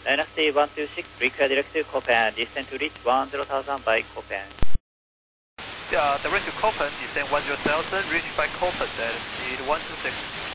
Dynasty 126, require direct to Copen, descend to reach 10,000 by Copen. Yeah, direct to Copen, descend 10,000, reach by Copen at speed 126.